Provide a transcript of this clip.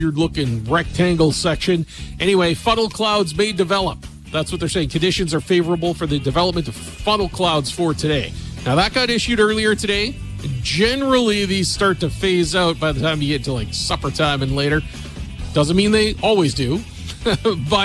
weird-looking rectangle section. Anyway, funnel clouds may develop. That's what they're saying. Conditions are favorable for the development of funnel clouds for today. Now, that got issued earlier today. Generally, these start to phase out by the time you get to, like, supper time and later. Doesn't mean they always do. But